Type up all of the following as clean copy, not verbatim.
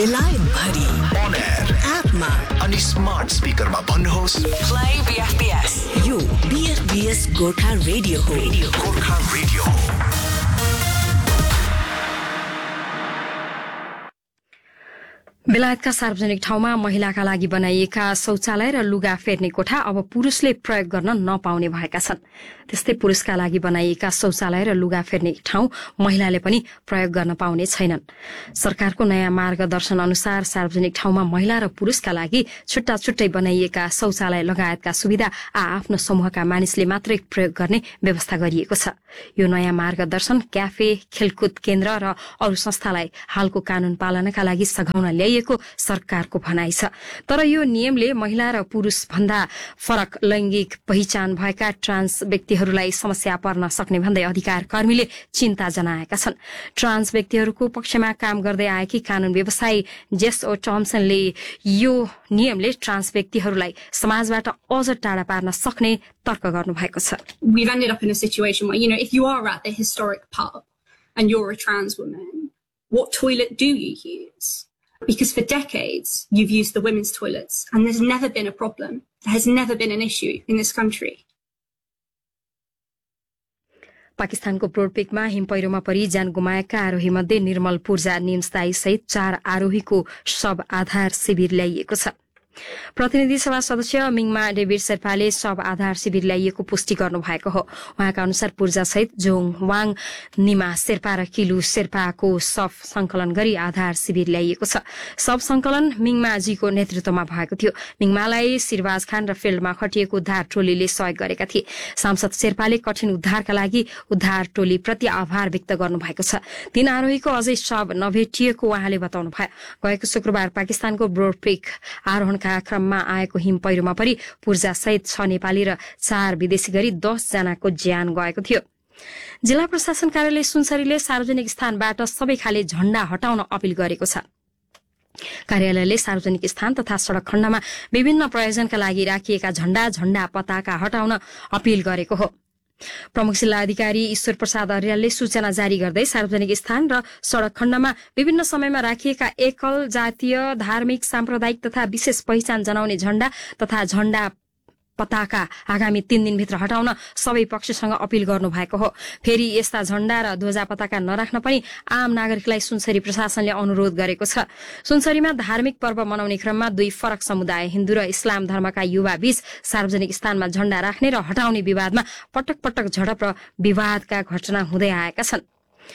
बेलायत भरि on air एपमा अनि स्मार्ट स्पिकरमा भन्नुहोस् प्ले बीएफबीएस। यो बीएफबीएस गोर्खा रेडियो हो। गोर्खा रेडियो। बेलायतका सार्वजनिक ठाउँमा महिलाका लागि बनाइएका शौचालय र लुगा फेर्ने कोठा अब पुरुषले प्रयोग गर्न नपाउने भएका छन्। त्यस्तै पुरुषका लागि बनाइएका शौचालय र लुगा फेर्ने ठाउँ महिलाले पनि प्रयोग गर्न पाउने छैनन्। सरकारको नयाँ मार्गदर्शन अनुसार सार्वजनिक ठाउँमा महिला र पुरुषका लागि छुट्टा छुट्टै बनाइएका शौचालय लगायतका सुविधा आफ्नो समूहका मानिसले मात्रै प्रयोग गर्ने व्यवस्था गरिएको छ। यो नयाँ मार्गदर्शन क्याफे, खेलकुद केन्द्र र अरू संस्थालाई हालको कानून पालनाका लागि सघाउन ल्याइएको सरकारको भनाइ छ। तर यो नियमले महिला र पुरुष भन्दा फरक लैंगिक पहिचान भएका ट्रान्स व्यक्तिहरूलाई समस्या पर्न सक्ने भन्दै अधिकार कर्मीले चिन्ता जनाएका छन्। ट्रान्स व्यक्तिहरूको पक्षमा काम गर्दै आएकी कानून व्यवसायी जेस ओ टमसनले यो नियमले ट्रान्स व्यक्तिहरूलाई समाजबाट अझ टाढा पार्न सक्ने तर्क गर्नुभएको छ। We've ended up in a situation where, if you are at the historic pub and you're a trans woman, what toilet do you use? Because for decades, you've used the women's toilets and there's never been a problem. There has never been an issue in this country. पाकिस्तानको ब्रोडपेकमा हिम पहिरोमा परि ज्यान गुमाएका आरोही मध्ये निर्मल पूर्जा निमस्ताई सहित 4 आरोहीको शव आधार शिविर ल्याइएको छ। प्रतिनिधि सभा सदस्य मिङमा डेभिड शेर्पाले शव आधार शिविर ल्याइएको पुष्टि गर्नुभएको हो। उहाँका अनुसार पूर्जा सहित जोङ वाङ, निमा शेर्पा र किलु शेर्पाको शव संकलन गरी आधार शिविर ल्याइएको छ। शव संकलन मिङमाजीको नेतृत्वमा भएको थियो। मिङमालाई शिरबाज खान र फिल्डमा खटिएको उद्धार टोलीले सहयोग गरेका थिए। सांसद शेर्पाले कठिन उद्धारका लागि उद्धार टोलीप्रति आभार व्यक्त गर्नुभएको छ। 3 आरोहीको अझै शव नभेटिएको उहाँले बताउनुभयो। गएको शुक्रबार पाकिस्तानको ब्रोडपेक आरोहण क्रममा आएको हिम पहिरोमा परि पूर्जा सहित 6 नेपाली र 4 विदेशी गरी 10 जनाको ज्यान गएको थियो। जिल्ला प्रशासन कार्यालय सुनसरीले सार्वजनिक स्थानबाट सबै खाले झण्डा हटाउन अपील गरेको छ। कार्यालयले सार्वजनिक स्थान तथा सड़क खण्डमा विभिन्न प्रयोजनका लागि राखिएका झण्डा पताका हटाउन अपील गरेको हो। प्रमुख जिल्ला अधिकारी ईश्वर प्रसाद अर्यालले सूचना जारी गर्दै सार्वजनिक स्थान र सड़क खण्डमा विभिन्न समयमा राखिएका एकल जातीय, धार्मिक, साम्प्रदायिक तथा विशेष पहिचान जनाउने झण्डा तथा झण्डा पताका आगामी 3 दिनभित्र हटाउन सबै पक्षसँग अपील गर्नुभएको हो। फेरि यस्ता झण्डा र ध्वजा पताका नराख्न पनि आम नागरिकलाई सुनसरी प्रशासनले अनुरोध गरेको छ। सुनसरीमा धार्मिक पर्व मनाउने क्रममा 2 फरक समुदाय, हिन्दू र इस्लाम धर्मका युवा बीच सार्वजनिक स्थानमा झण्डा राख्ने र हटाउने विवादमा पटक पटक झडप र विवादका घटना हुँदै आएका छन्।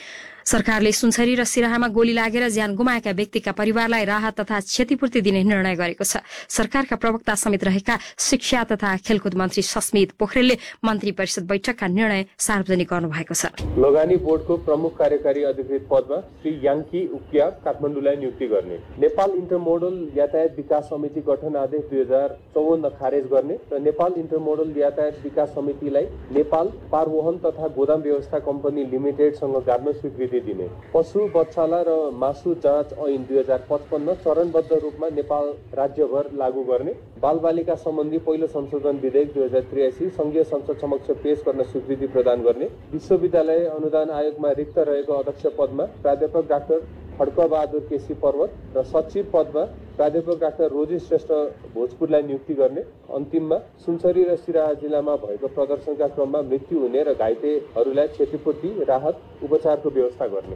सरकारले सुनसरी र सिराहामा गोली लागेर ज्यान गुमाएका व्यक्तिका परिवारलाई राहत तथा क्षतिपूर्ति दिने निर्णय गरेको छ। सरकारका प्रवक्ता समेत रहेका शिक्षा तथा खेलकुद मन्त्री सस्मित पोखरेलले मन्त्री परिषद बैठकका निर्णय सार्वजनिक गर्नुभएको छ। लगानी बोर्डको प्रमुख कार्यकारी अधिकृत पदमा श्री याङ्की उकिया काठमाडौँलाई नियुक्ति गर्ने, नेपाल इन्टरमोडल यातायात विकास समिति गठन आदेश 2054 खारेज गर्ने र नेपाल इन्टरमोडल यातायात विकास समितिलाई नेपाल पारवहन तथा गोदाम व्यवस्था कम्पनी लिमिटेडसँग गाड्न स्वीकृति दिने, पशु बच्चाला र मासु जाँच ऐन 2055 चरणबद्ध रूपमा नेपाल राज्यभर लागू गर्ने, बालबालिका सम्बन्धी पहिलो संशोधन विधेयक 2083 संघीय संसद समक्ष पेश गर्न स्वीकृति प्रदान गर्ने, विश्वविद्यालय अनुदान आयोगमा रिक्त रहेको अध्यक्ष पदमा प्राध्यापक डाक्टर खड्कबहादुर केसी पर्वत र सचिव पदमा प्राध्यापक डाक्टर रोजी श्रेष्ठ भोजपुरलाई नियुक्ति गर्ने, अन्तिममा सुनसरी र सिराहा जिल्लामा भएको प्रदर्शनका क्रममा मृत्यु हुने र घाइतेहरूलाई क्षतिपूर्ति, राहत, उपचारको व्यवस्था गर्ने।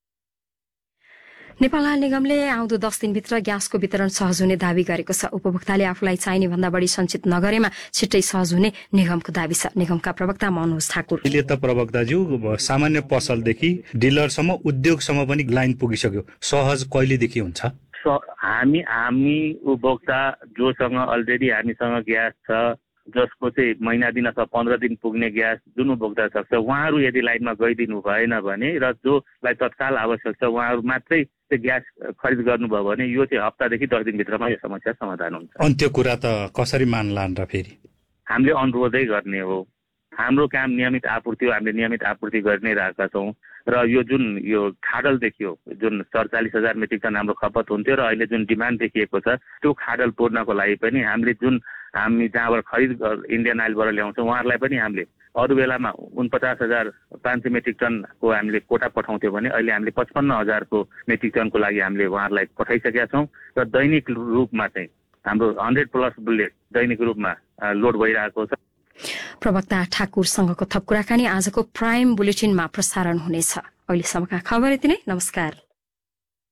नेपाल हाल निगमले आउँदो 10 दिनभित्र ग्यासको वितरण सहज हुने दावी गरेको छ। उपभोक्ताले आफूलाई चाहिने भन्दा बढी सञ्चित नगरेमा छिट्टै सहज हुने निगमको दावी छ। निगमका प्रवक्ता मनोज ठाकुर, अहिले त प्रवक्ताज्यू सामान्य पसलदेखि डिलरसम्म उद्योगसम्म पनि लाइन पुगिसक्यो। सहज कहिलेदेखि हुन्छ? हामी उपभोक्ता जोसँग अलरेडी हामीसँग ग्यास छ, जसको चाहिँ महिना दिन अथवा 15 दिन पुग्ने ग्यास जुन उपभोक्ता सक्छ, उहाँहरू यदि लाइनमा गइदिनु भएन भने र जोलाई तत्काल आवश्यक छ उहाँहरू मात्रै त्यो ग्यास खरिद गर्नुभयो भने यो चाहिँ हप्तादेखि 10 दिनभित्रमा यो समस्या समाधान हुन्छ। अन्त्य कुरा त कसरी मान्लान् र फेरि? हामीले अनुरोधै गर्ने हो। हाम्रो काम नियमित आपूर्ति हो, हामीले नियमित आपूर्ति गर्ने रहेका छौँ र यो जुन खाडल देखियो, जुन 47,000 मेट्रिक टन हाम्रो खपत हुन्थ्यो र अहिले जुन डिमान्ड देखिएको छ त्यो खाडल पूर्णको लागि पनि हामी जहाँबाट खरिद इन्डियन आइलबाट ल्याउँछौँ उहाँहरूलाई पनि हामीले अरू बेलामा 49,500 मेट्रिक टनको हामीले कोटा पठाउँथ्यौँ भने अहिले हामीले 55,000 मेट्रिक टनको लागि हामीले उहाँहरूलाई पठाइसकेका छौँ र दैनिक रूपमा चाहिँ हाम्रो 100+ बुलेट दैनिक रूपमा लोड भइरहेको छ। प्रवक्ता ठाकुरसँगको थप कुराकानी आजको प्राइम बुलेटिनमा प्रसारण हुनेछ। अहिलेसम्मका खबर यति नै। नमस्कार।